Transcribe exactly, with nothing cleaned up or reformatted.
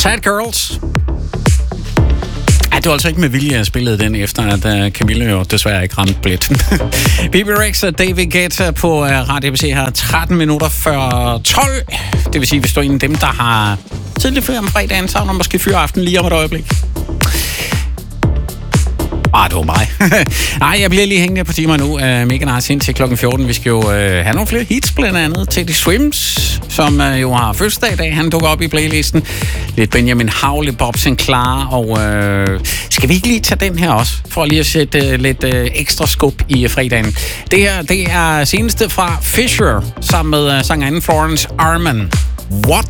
Sad Girls. Ja, det var altså ikke med vilje, jeg spillede den, efter at uh, Camilla jo desværre ikke ramte billetten. B B Rex og David Guetta på uh, Radio A B C her tretten minutter før tolv. Det vil sige, hvis du er en af dem, der har tidligt før om fredagen, så er der måske fyreaften lige om et øjeblik. Ah, det var mig. Nej, jeg bliver lige hængende på timer nu. Uh, mega nice indtil klokken fjorten. Vi skal jo uh, have nogle flere hits, blandt andet Teddy Swims, som uh, jo har fødselsdag i dag. Han dukker op i playlisten. Lidt Benjamin Haul, lidt Bob Sinclair. Og uh, skal vi ikke lige tage den her også, for lige at sætte uh, lidt uh, ekstra skub i uh, fredagen. Det her, det er seneste fra Fisher, sammen med uh, sangerinden Florence Arman. What